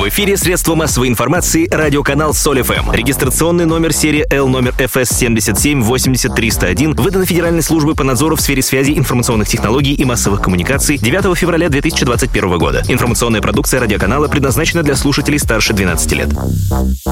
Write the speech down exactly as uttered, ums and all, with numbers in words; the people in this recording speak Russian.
В эфире средства массовой информации радиоканал Соль эф эм. Регистрационный номер серии Л номер эф эс семь семь восемь ноль триста один выдан Федеральной службой по надзору в сфере связи, информационных технологий и массовых коммуникаций девятого февраля две тысячи двадцать первого года. Информационная продукция радиоканала предназначена для слушателей старше двенадцати лет.